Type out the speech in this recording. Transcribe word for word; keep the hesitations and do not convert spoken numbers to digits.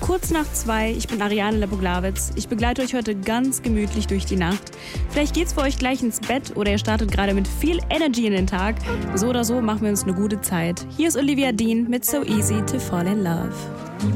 kurz nach zwei. Ich bin Ariane Lepoglawitz. Ich begleite euch heute ganz gemütlich durch die Nacht. Vielleicht geht's für euch gleich ins Bett oder ihr startet gerade mit viel Energy in den Tag. So oder so machen wir uns eine gute Zeit. Hier ist Olivia Dean mit So Easy to Fall in Love.